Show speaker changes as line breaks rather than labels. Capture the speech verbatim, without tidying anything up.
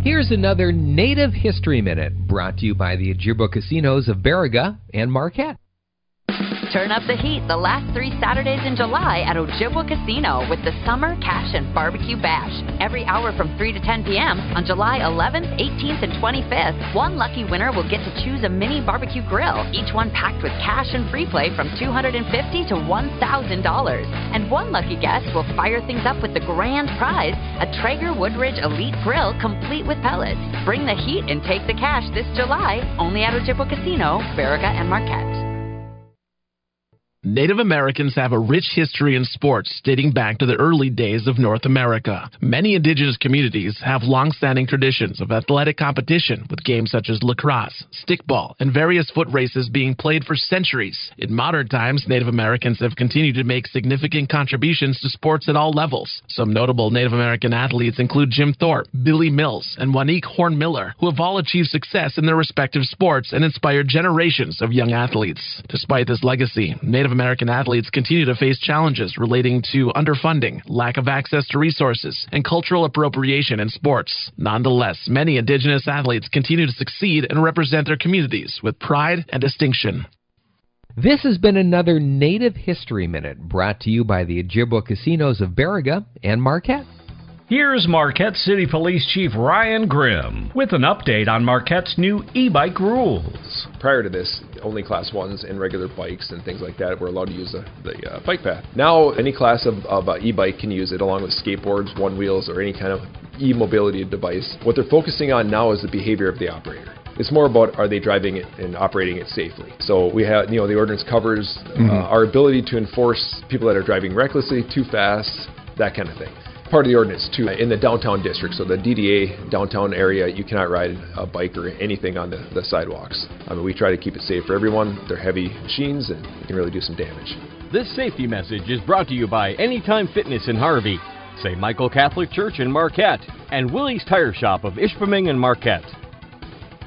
Here's another Native History Minute brought to you by the Ojibwa Casinos of Baraga and Marquette.
Turn up the heat the last three Saturdays in July at Ojibwa Casino with the Summer Cash and Barbecue Bash. Every hour from three to ten p.m. on July eleventh, eighteenth, and twenty-fifth, one lucky winner will get to choose a mini barbecue grill, each one packed with cash and free play from two hundred fifty dollars to one thousand dollars. And one lucky guest will fire things up with the grand prize, a Traeger Woodridge Elite Grill complete with pellets. Bring the heat and take the cash this July, only at Ojibwa Casino, Baraga, and Marquette.
Native Americans have a rich history in sports dating back to the early days of North America. Many indigenous communities have long-standing traditions of athletic competition, with games such as lacrosse, stickball, and various foot races being played for centuries. In modern times, Native Americans have continued to make significant contributions to sports at all levels. Some notable Native American athletes include Jim Thorpe, Billy Mills, and Wanique Horn Miller, who have all achieved success in their respective sports and inspired generations of young athletes. Despite this legacy, Native American athletes continue to face challenges relating to underfunding, lack of access to resources, and cultural appropriation in sports. Nonetheless, many Indigenous athletes continue to succeed and represent their communities with pride and distinction.
This has been another Native History Minute brought to you by the Ojibwa Casinos of Baraga and Marquette.
Here's Marquette City Police Chief Ryan Grimm with an update on Marquette's new e-bike rules.
Prior to this, only class ones and regular bikes and things like that were allowed to use the, the uh, bike path. Now, any class of, of uh, e-bike can use it, along with skateboards, one wheels, or any kind of e-mobility device. What they're focusing on now is the behavior of the operator. It's more about, are they driving it and operating it safely? So we have, you know, the ordinance covers mm-hmm. uh, our ability to enforce people that are driving recklessly, too fast, that kind of thing. Part of the ordinance too, in the downtown district, so the D D A downtown area, you cannot ride a bike or anything on the, the sidewalks. I mean, we try to keep it safe for everyone. They're heavy machines and you can really do some damage.
This safety message is brought to you by Anytime Fitness in Harvey, Saint Michael Catholic Church in Marquette, and Willie's Tire Shop of Ishpeming and Marquette.